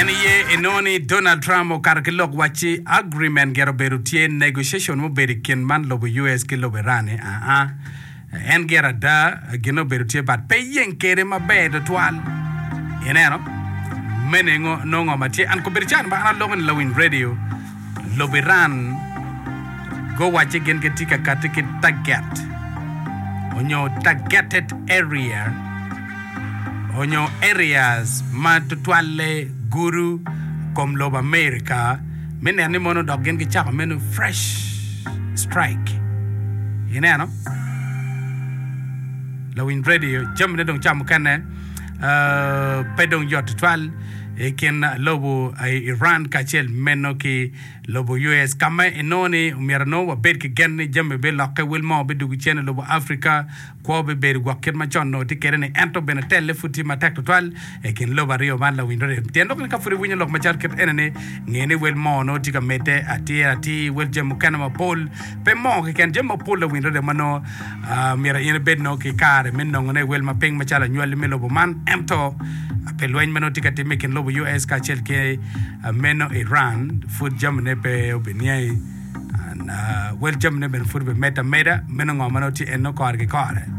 Ken ye enoni Donald Trump o karkilok wachi agreement gero berutie negotiation mo beriken man lobo US ke lobo rane en gera da geno berutie bat peyen kere ma bedo twal yenero menengo nongo mati an ko berchan ba an logon lawin radio lobo ran go wachi gen ketika katike target onyo targeted area onyo areas matutwale guru kom lob America men ani mono dogen ki chak menu fresh strike no lawin radio jamne dong cham kanne pedong yot twal ken lobo Iran kachel menoki lobo US kama enoni umirano wa bedki genni jamme be lokke wilmo be dugu chen lobo Africa ko be ber gwaket ma chonno ti kerene ento bena tele futi ma tak twal ken lobo rio man lawin radio tendo ka furi winyo lok ma charket enene ngene wilmo no ti ka mete ati wel jam kanama pol pe mo ken jam pol lawin radio mano mira ine bedno ki kare men no ngene wel ma peng ma chala nyol me lobo man emto pelwen meno tikati meken lobo US ka chelke meno Iran food jamne pe obinyai and well jamne ben food be meta meno ngomano ti enno kar ke kare